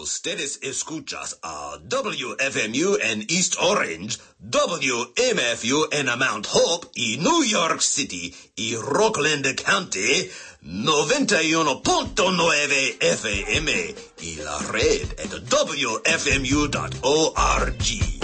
Ustedes escuchas a WFMU en East Orange, WMFU en Mount Hope y New York City y Rockland County, 91.9 FM y la red at WFMU.org.